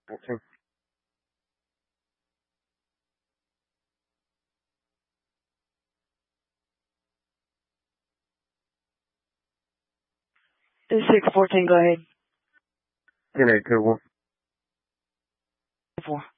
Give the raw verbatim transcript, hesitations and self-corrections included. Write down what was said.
fourteen. This is six fourteen, go ahead. ten eight two one. Four.